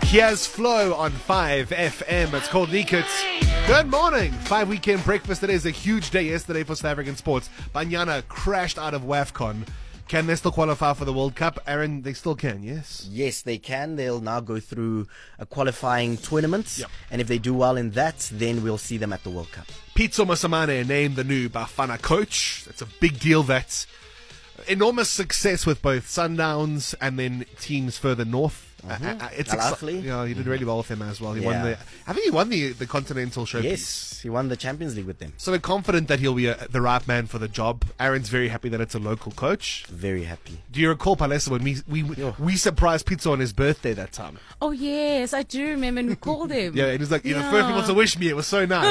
Here's Flo on 5FM. It's called Nikits. Good morning. 5 weekend breakfast. It is a huge day yesterday for South African sports. Banyana crashed out of WAFCON. Can they still qualify for the World Cup? Aaron, they still can, yes? Yes, they can. They'll now go through a qualifying tournament. Yep. And if they do well in that, then we'll see them at the World Cup. Pitso Mosimane named the new Bafana coach. It's a big deal. That's enormous success with both Sundowns and then teams further north. It's Al-Ahly. Yeah, he did really well with them as well. He Yeah. won I think he won the Continental Showpiece. Yes, he won the Champions League with them. So we're confident that he'll be the right man for the job. Aaron's very happy that it's a local coach. Very happy. Do you recall, Palesa, when we surprised Pitso on his birthday that time? Oh, yes, I do remember, and we called him. Yeah, it was like, Yeah. first people to wish me. It was so nice.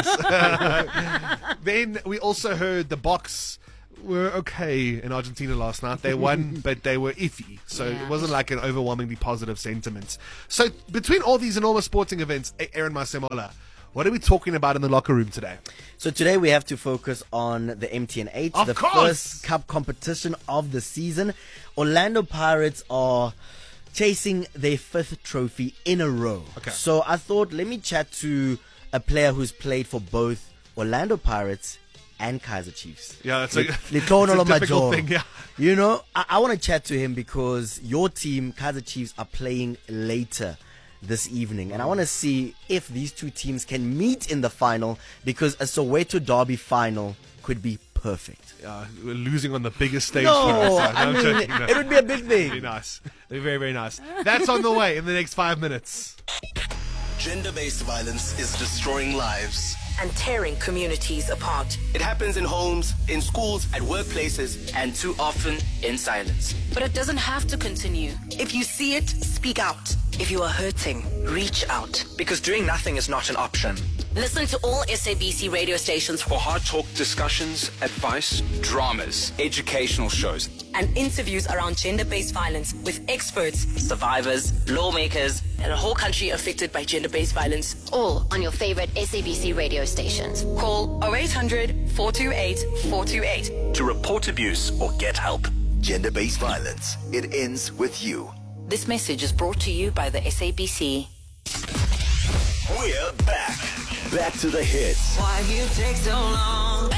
Then we also heard the Boks were okay in Argentina last night. They won, but they were iffy. So Yeah. it wasn't like an overwhelmingly positive sentiment. So between all these enormous sporting events, Aaron Masemola, what are we talking about in the locker room today? So today we have to focus on the MTN 8, Of the course. first cup competition of the season. Orlando Pirates are chasing their 5th trophy in a row. Okay. So I thought, let me chat to a player who's played for both Orlando Pirates and Kaizer Chiefs. Yeah, that's a difficult thing, yeah. You know, I want to chat to him because your team, Kaizer Chiefs, are playing later this evening. And I want to see if these two teams can meet in the final, because a Soweto Derby final could be perfect. We're losing on the biggest stage. No, for us. I I'm mean, joking, no. it would be a big Very thing. nice. Very, very nice. That's on the way in the next 5 minutes. Gender-based violence is destroying lives. And tearing communities apart. It happens in homes, in schools, at workplaces, and too often in silence. But it doesn't have to continue. If you see it, speak out. If you are hurting, reach out. Because doing nothing is not an option. Listen to all SABC radio stations For hard talk discussions, advice, dramas, educational shows. and interviews around gender-based violence with experts, survivors, lawmakers, and a whole country affected by gender-based violence. All on your favorite SABC radio stations. Call 0800 428 428. To report abuse or get help. Gender-based violence. It ends with you. This message is brought to you by the SABC. We're back. Back to the hits. Why you take so long?